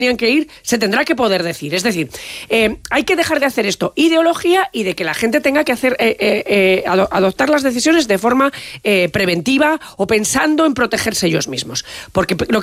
tenían que ir, se tendrá que poder decir. Es decir, hay que dejar de hacer esto ideología y de que la gente tenga que hacer adoptar las decisiones de forma preventiva o pensando en protegerse ellos mismos. Porque lo